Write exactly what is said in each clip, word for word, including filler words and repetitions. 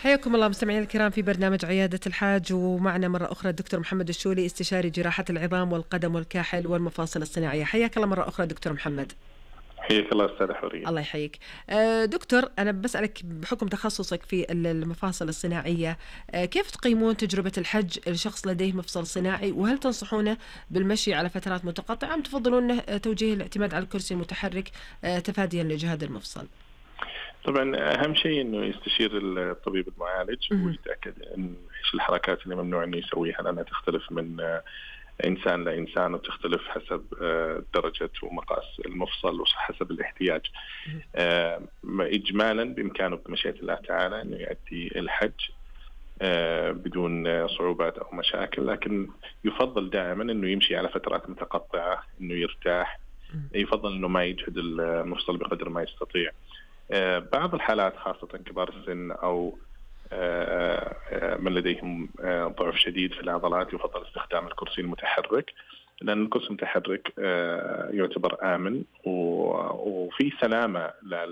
حياكم الله مستمعينا الكرام في برنامج عيادة الحاج، ومعنا مرة أخرى الدكتور محمد الشولي، استشاري جراحة العظام والقدم والكاحل والمفاصل الصناعية. حياك الله مرة أخرى دكتور محمد. حياك الله أستاذ حورية. الله يحييك. دكتور، أنا بسألك بحكم تخصصك في المفاصل الصناعية، كيف تقيمون تجربة الحج لشخص لديه مفصل صناعي؟ وهل تنصحونه بالمشي على فترات متقطعة أم تفضلون توجيه الاعتماد على الكرسي المتحرك تفاديا لإجهاد المفصل؟ طبعا أهم شيء إنه يستشير الطبيب المعالج ويتأكد إن إيش الحركات اللي ممنوع إنه يسويها، لأنها تختلف من إنسان لإنسان وتختلف حسب درجة ومقاس المفصل وحسب الاحتياج. إجمالا بإمكانه بمشيئة الله تعالى إنه يؤدي الحج بدون صعوبات أو مشاكل، لكن يفضل دائما إنه يمشي على فترات متقطعة، إنه يرتاح، يفضل إنه ما يجهد المفصل بقدر ما يستطيع. بعض الحالات خاصة كبار السن أو من لديهم ضعف شديد في العضلات يفضل استخدام الكرسي المتحرك، لأن الكرسي المتحرك يعتبر آمن وفي سلامة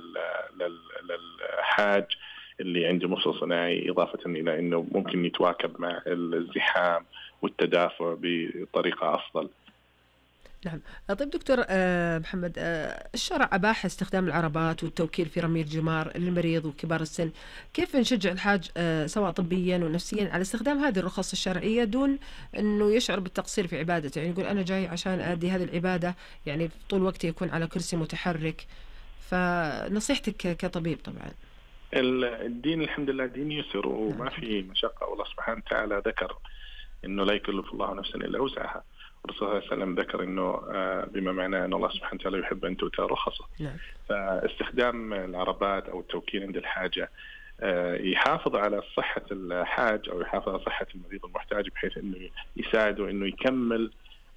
للحاج اللي عنده مفصل صناعي، إضافة إلى أنه ممكن يتواكب مع الزحام والتدافع بطريقة أفضل. نعم. طيب دكتور محمد، الشرع أباح استخدام العربات والتوكيل في رمي الجمار للمريض وكبار السن، كيف نشجع الحاج سواء طبيا ونفسيا على استخدام هذه الرخص الشرعية دون أنه يشعر بالتقصير في عبادته؟ يعني يقول أنا جاي عشان أدي هذه العبادة، يعني طول وقتي يكون على كرسي متحرك. فنصيحتك كطبيب طبعا. الدين الحمد لله دين يسر وما في مشقة، والله سبحانه وتعالى ذكر إنه لا يكلف الله نفسا إلا وسعها. الرسول صلى الله عليه وسلم ذكر إنه بما معناه أن الله سبحانه وتعالى يحب أن تؤتى رخصه. نعم. فاستخدام العربات أو التوكيل عند الحاجة يحافظ على صحة الحاج أو يحافظ على صحة المريض المحتاج، بحيث إنه يساعده إنه يكمل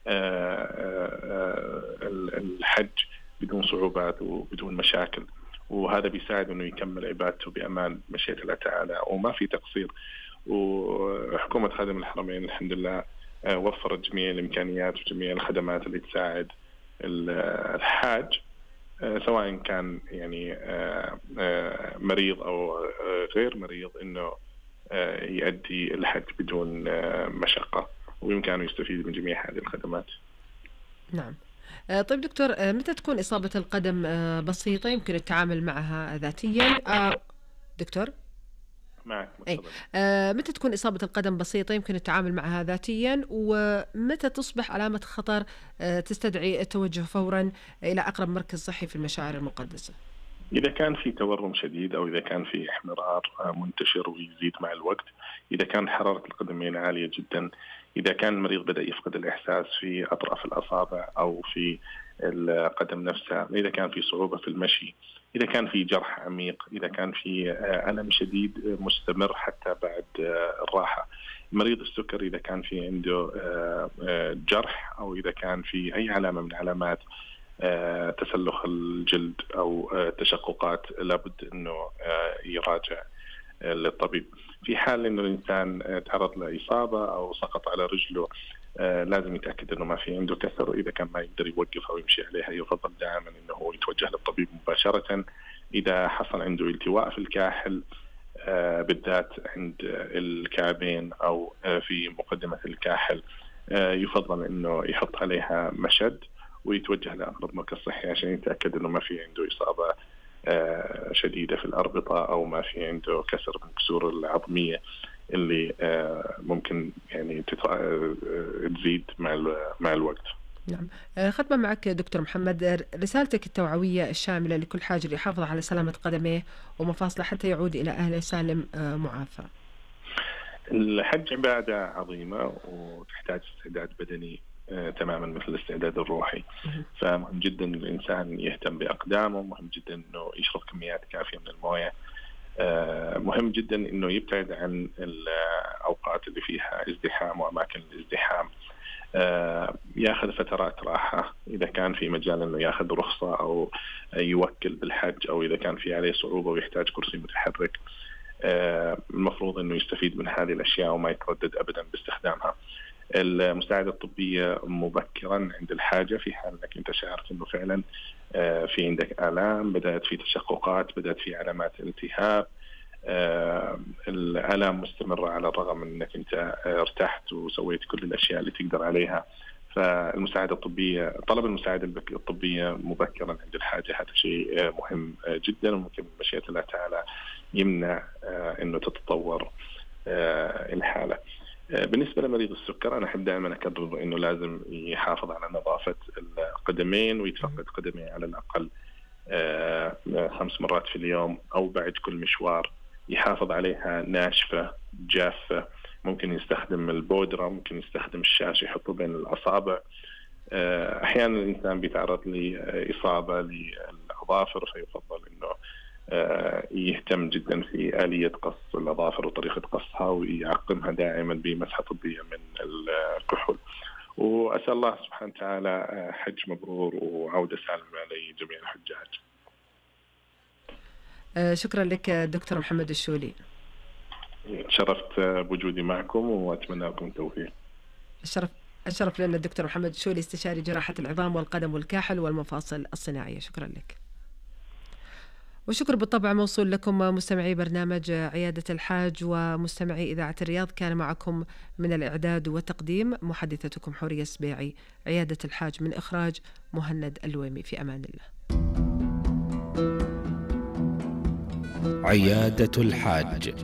الحج بدون صعوبات وبدون مشاكل، وهذا بيساعد إنه يكمل عبادته بأمان مشيئة الله تعالى وما في تقصير. وحكومة خادم الحرمين الحمد لله وفرت جميع الإمكانيات وجميع الخدمات اللي تساعد الحاج سواء كان يعني مريض أو غير مريض إنه يؤدي الحج بدون مشقة، ويمكنه يستفيد من جميع هذه الخدمات. نعم. طيب دكتور، متى تكون إصابة القدم بسيطة يمكن التعامل معها ذاتيا؟ دكتور معك أي. آه، متى تكون إصابة القدم بسيطة يمكن التعامل معها ذاتيا، ومتى تصبح علامة خطر آه، تستدعي التوجه فورا إلى أقرب مركز صحي في المشاعر المقدسة؟ إذا كان في تورم شديد أو إذا كان في احمرار منتشر ويزيد مع الوقت، إذا كان حرارة القدمين عالية جدا، إذا كان المريض بدأ يفقد الإحساس في أطراف الأصابع أو في القدم نفسها، إذا كان في صعوبة في المشي، إذا كان في جرح عميق، إذا كان في ألم شديد مستمر حتى بعد الراحة، مريض السكر إذا كان في عنده جرح أو إذا كان في أي علامة من علامات تسلخ الجلد أو تشققات، لابد أنه يراجع للطبيب. في حال أنه الإنسان تعرض لإصابة أو سقط على رجله، لازم يتأكد أنه ما في عنده كسر. إذا كان ما يقدر يوقف أو يمشي عليها يفضل دائما أنه يتوجه للطبيب مباشرة. إذا حصل عنده التواء في الكاحل بالذات عند الكعبين أو في مقدمة الكاحل، يفضل أنه يحط عليها مشد ويتوجه لأقرب مركز صحي عشان يتأكد أنه ما في عنده إصابة شديدة في الأربطة أو ما في عنده كسر من الكسور العظمية اللي ممكن يعني تزيد مع مع الوقت. نعم. ختمة معك دكتور محمد، رسالتك التوعوية الشاملة لكل حاج ليحافظ على سلامة قدميه ومفاصله حتى يعود إلى أهله سالم معافى. الحج عبادة عظيمة وتحتاج استعداد بدني تماما مثل الاستعداد الروحي، فمهم جدا الإنسان يهتم بأقدامه، مهم جدا إنه يشرب كميات كافية من الموية، مهم جدا إنه يبتعد عن الأوقات اللي فيها ازدحام وأماكن الازدحام، ياخذ فترات راحة إذا كان في مجال إنه ياخذ رخصة أو يوكل بالحج، أو إذا كان في عليه صعوبة ويحتاج كرسي متحرك، المفروض إنه يستفيد من هذه الأشياء وما يتردد أبدا باستخدامها. المساعدة الطبية مبكرا عند الحاجة، في حال أنك أنت شعرت أنه فعلا في عندك آلام، بدأت في تشققات، بدأت في علامات التهاب، الآلام مستمرة على الرغم من أنك أنت ارتحت وسويت كل الأشياء اللي تقدر عليها. فالمساعدة الطبية، طلب المساعدة الطبية مبكرا عند الحاجة هذا شيء مهم جدا، وممكن بمشيئة الله تعالى يمنع أنه تتطور الحالة. بالنسبة لمريض السكر أنا أحب دائما أكرر أنه لازم يحافظ على نظافة القدمين ويتفقد قدميه على الأقل خمس مرات في اليوم أو بعد كل مشوار، يحافظ عليها ناشفة جافة. ممكن يستخدم البودرة، ممكن يستخدم الشاش يحطه بين الأصابع. أحيانا الإنسان بيتعرض لإصابة للأظافر، فيفضل أنه يهتم جدا في آلية قص الأظافر وطريقة قصها، ويعقمها دائما بمسحة طبية من الكحول. وأسأل الله سبحانه وتعالى حج مبرور وعودة سالمة لجميع الحجاج. شكرا لك دكتور محمد الشولي. شرفت بوجودي معكم وأتمنى لكم التوفيق. الشرف الشرف لنا الدكتور محمد الشولي، استشاري جراحة العظام والقدم والكاحل والمفاصل الصناعية. شكرا لك. وشكر بالطبع موصول لكم مستمعي برنامج عيادة الحاج ومستمعي إذاعة الرياض. كان معكم من الإعداد والتقديم محدثتكم حورية سبيعي. عيادة الحاج من إخراج مهند الويمي. في أمان الله. عيادة الحاج.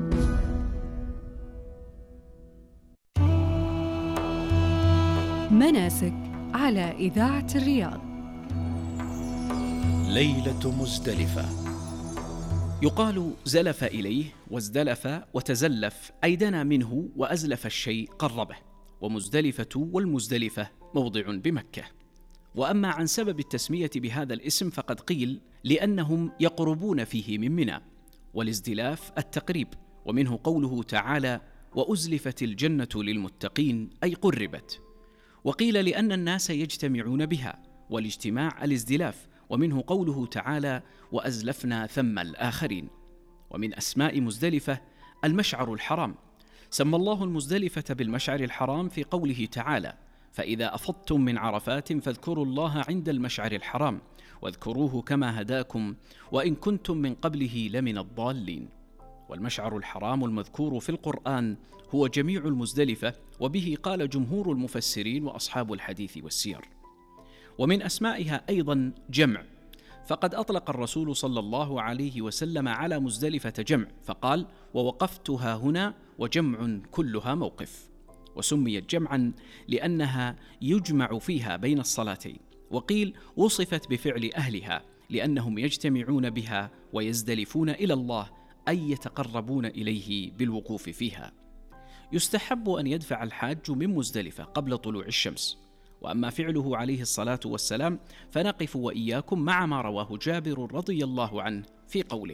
مناسك على إذاعة الرياض. ليلة مزدلفة. يقال زلف إليه وازدلف وتزلف، أي دنا منه وأزلف الشيء قربه. ومزدلفة والمزدلفة موضع بمكة. وأما عن سبب التسمية بهذا الاسم فقد قيل لأنهم يقربون فيه من منى، والازدلاف التقريب، ومنه قوله تعالى وأزلفت الجنة للمتقين، أي قربت. وقيل لأن الناس يجتمعون بها، والاجتماع الازدلاف، ومنه قوله تعالى وأزلفنا ثم الآخرين. ومن أسماء مزدلفة المشعر الحرام، سمى الله المزدلفة بالمشعر الحرام في قوله تعالى فإذا أفضتم من عرفات فاذكروا الله عند المشعر الحرام واذكروه كما هداكم وإن كنتم من قبله لمن الضالين. والمشعر الحرام المذكور في القرآن هو جميع المزدلفة، وبه قال جمهور المفسرين وأصحاب الحديث والسير. ومن أسمائها أيضا جمع، فقد أطلق الرسول صلى الله عليه وسلم على مزدلفة جمع فقال ووقفتها هنا وجمع كلها موقف. وسميت جمعا لأنها يجمع فيها بين الصلاتين. وقيل وصفت بفعل أهلها لأنهم يجتمعون بها ويزدلفون إلى الله، أي يتقربون إليه بالوقوف فيها. يستحب أن يدفع الحاج من مزدلفة قبل طلوع الشمس. وأما فعله عليه الصلاة والسلام فنقف وإياكم مع ما رواه جابر رضي الله عنه في قوله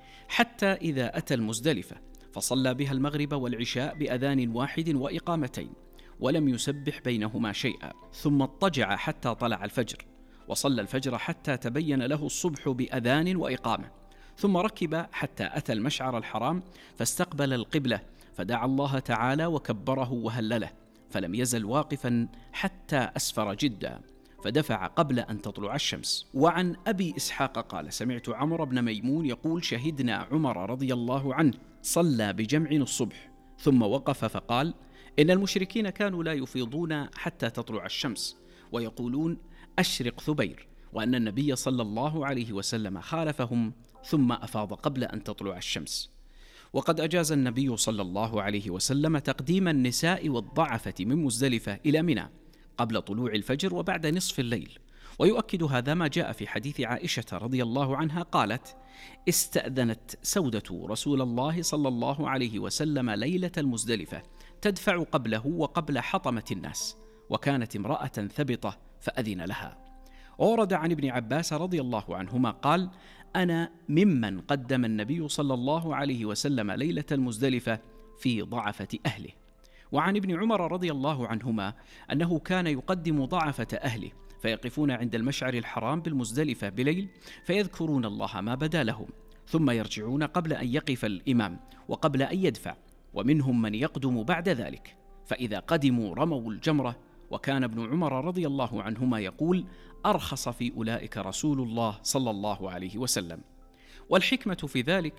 حتى إذا أتى المزدلفة فصلى بها المغرب والعشاء بأذان واحد وإقامتين ولم يسبح بينهما شيئا، ثم اضطجع حتى طلع الفجر، وصلى الفجر حتى تبين له الصبح بأذان وإقامة، ثم ركب حتى أتى المشعر الحرام فاستقبل القبلة فدعا الله تعالى وكبره وهلله، فلم يزل واقفا حتى أسفر جدا فدفع قبل أن تطلع الشمس. وعن أبي إسحاق قال سمعت عمرو بن ميمون يقول شهدنا عمر رضي الله عنه صلى بجمع الصبح ثم وقف فقال إن المشركين كانوا لا يفيضون حتى تطلع الشمس ويقولون أشرق ثبير، وأن النبي صلى الله عليه وسلم خالفهم ثم أفاض قبل أن تطلع الشمس. وقد أجاز النبي صلى الله عليه وسلم تقديم النساء والضعفة من مزدلفة إلى منى قبل طلوع الفجر وبعد نصف الليل. ويؤكد هذا ما جاء في حديث عائشة رضي الله عنها قالت استأذنت سودة رسول الله صلى الله عليه وسلم ليلة المزدلفة تدفع قبله وقبل حطمة الناس، وكانت امرأة ثبطة فأذن لها. ورد عن ابن عباس رضي الله عنهما قال أنا ممن قدم النبي صلى الله عليه وسلم ليلة المزدلفة في ضعفة أهله. وعن ابن عمر رضي الله عنهما أنه كان يقدم ضعفة أهله فيقفون عند المشعر الحرام بالمزدلفة بليل فيذكرون الله ما بدا لهم، ثم يرجعون قبل أن يقف الإمام وقبل أن يدفع، ومنهم من يقدم بعد ذلك، فإذا قدموا رموا الجمرة. وكان ابن عمر رضي الله عنهما يقول أرخص في أولئك رسول الله صلى الله عليه وسلم. والحكمة في ذلك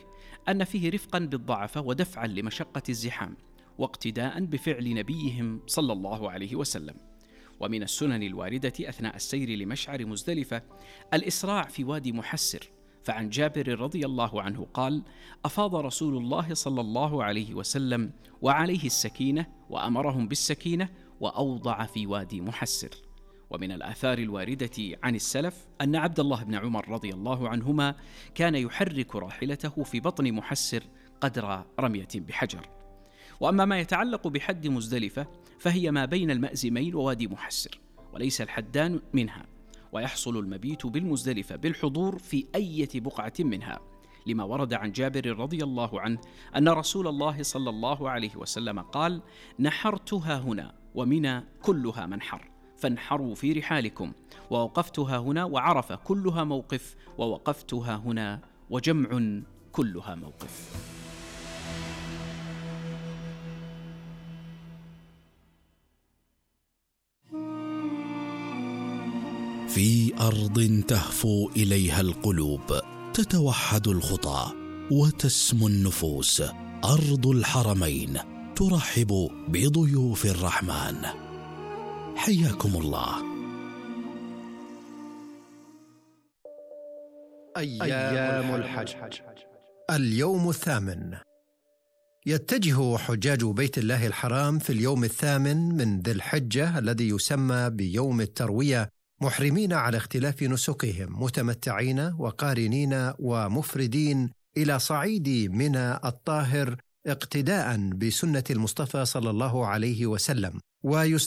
أن فيه رفقا بالضعف ودفعا لمشقة الزحام، واقتداء بفعل نبيهم صلى الله عليه وسلم. ومن السنن الواردة أثناء السير لمشعر مزدلفة الإسراع في وادي محسر، فعن جابر رضي الله عنه قال: أفاض رسول الله صلى الله عليه وسلم وعليه السكينة وأمرهم بالسكينة وأوضع في وادي محسر. ومن الآثار الواردة عن السلف أن عبد الله بن عمر رضي الله عنهما كان يحرك راحلته في بطن محسر قدر رمية بحجر. وأما ما يتعلق بحد مزدلفة فهي ما بين المأزمين ووادي محسر، وليس الحدان منها، ويحصل المبيت بالمزدلفة بالحضور في أي بقعة منها، لما ورد عن جابر رضي الله عنه أن رسول الله صلى الله عليه وسلم قال: نحرتها هنا ومنى كلها منحر، فانحروا في رحالكم، ووقفتها هنا وعرف كلها موقف، ووقفتها هنا وجمع كلها موقف. في أرض تهفو إليها القلوب، تتوحد الخطى وتسمو النفوس، أرض الحرمين ترحب بضيوف الرحمن. حياكم الله. أيام الحج، اليوم الثامن. يتجه حجاج بيت الله الحرام في اليوم الثامن من ذي الحجة الذي يسمى بيوم التروية، محرمين على اختلاف نسكهم، متمتعين وقارنين ومفردين إلى صعيد منى الطاهر، اقتداء بسنة المصطفى صلى الله عليه وسلم.